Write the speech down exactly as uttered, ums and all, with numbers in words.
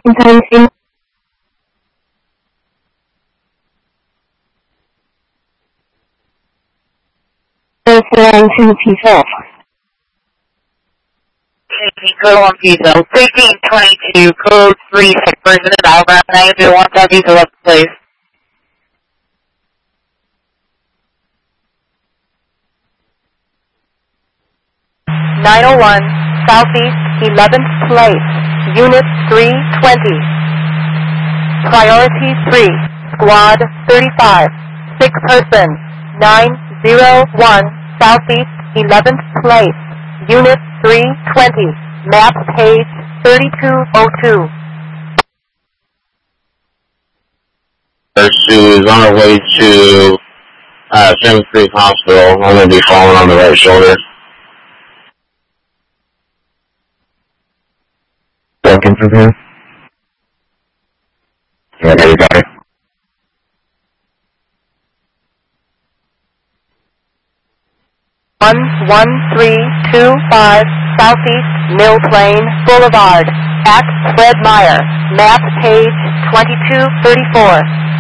Intention. Referencing people. Code one Pizzo, thirteen twenty-two, code three, six, person in Alabama, nine zero one, Southeast eleven, please. nine oh one, Southeast eleventh Place, Unit three twenty. Priority three, Squad thirty-five, six person, nine oh one, Southeast eleventh Place, Unit three twenty, map page thirty-two oh two. She is on her way to uh, Sims Creek Hospital. I'm going to be falling on the right shoulder. Looking for him? Yeah, there you got it. one one three two five Southeast Mill Plain Boulevard, at Fred Meyer, map page twenty-two thirty-four.